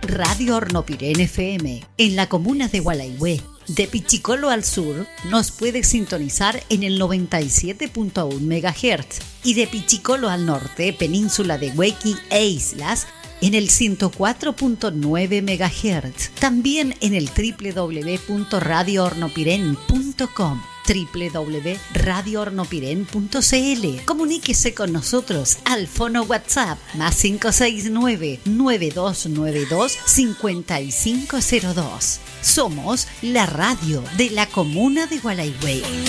Radio Hornopirén FM, en la comuna de Gualeguay. De Pichicolo al sur, nos puedes sintonizar en el 97.1 MHz y de Pichicolo al norte, península de Huequi e islas, en el 104.9 MHz. También en el www.radiohornopiren.com, www.radiohornopiren.cl. Comuníquese con nosotros al fono WhatsApp más 569-9292-5502. Somos la radio de la comuna de Gualeguay.